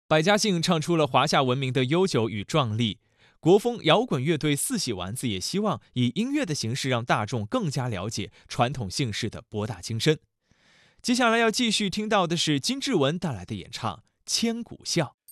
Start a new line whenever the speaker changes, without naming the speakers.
百家姓唱出了华夏文明的悠久与壮丽。国风摇滚乐队四喜丸子也希望以音乐的形式让大众更加了解传统姓氏的博大精深。接下来要继续听到的是金志文带来的演唱《千古笑》。